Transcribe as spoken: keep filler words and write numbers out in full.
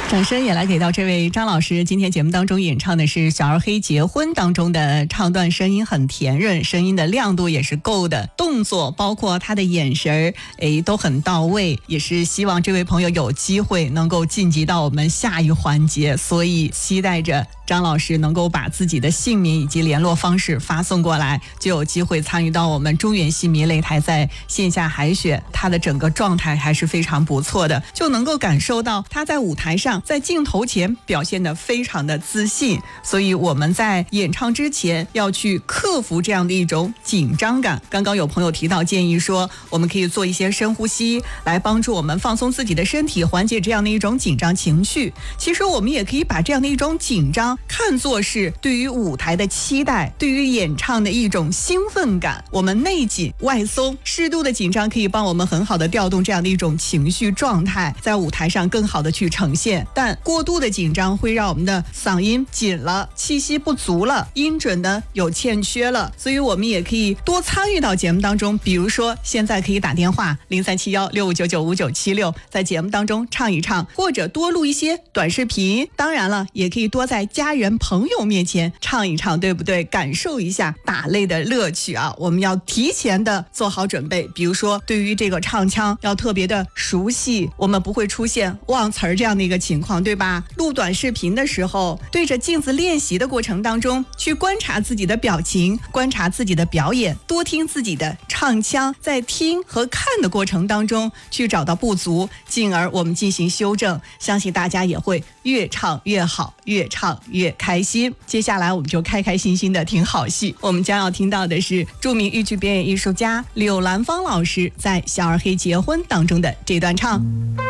掌声也来给到这位张老师，今天节目当中演唱的是《小儿黑结婚》当中的唱段，声音很甜润，声音的亮度也是够的，动作包括他的眼神诶都很到位，也是希望这位朋友有机会能够晋级到我们下一环节，所以期待着张老师能够把自己的姓名以及联络方式发送过来，就有机会参与到我们中原戏迷擂台在线下海选。他的整个状态还是非常不错的，就能够感受到他在舞台上在镜头前表现得非常的自信，所以我们在演唱之前要去克服这样的一种紧张感。刚刚有朋友提到建议说，我们可以做一些深呼吸来帮助我们放松自己的身体，缓解这样的一种紧张情绪。其实我们也可以把这样的一种紧张看作是对于舞台的期待，对于演唱的一种兴奋感。我们内紧外松，适度的紧张可以帮我们很好的调动这样的一种情绪状态，在舞台上更好的去呈现。但过度的紧张会让我们的嗓音紧了，气息不足了，音准呢有欠缺了，所以我们也可以多参与到节目当中。比如说现在可以打电话零三七幺六五九九五九七六，在节目当中唱一唱，或者多录一些短视频。当然了，也可以多在家人朋友面前唱一唱，对不对？感受一下打擂的乐趣啊！我们要提前的做好准备，比如说对于这个唱腔要特别的熟悉，我们不会出现忘词儿这样的一个情况，对吧？录短视频的时候，对着镜子练习的过程当中，去观察自己的表情，观察自己的表演，多听自己的唱腔，在听和看的过程当中去找到不足，进而我们进行修正，相信大家也会越唱越好，越唱越开心。接下来我们就开开心心的听好戏，我们将要听到的是著名豫剧表演艺术家柳兰芳老师在《小儿黑结婚》当中的这段唱。